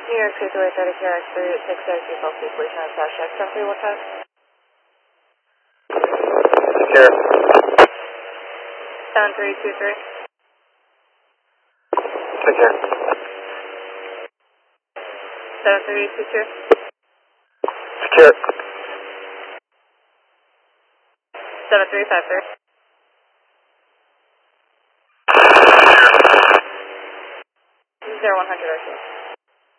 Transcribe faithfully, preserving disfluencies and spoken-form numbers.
New York two three thirty K X three eight six I C Chelsea, please not dash X ten three one five. Here. seven three two three. Take care. seven three two two. Secure. seven three five three. zero one hundred R T.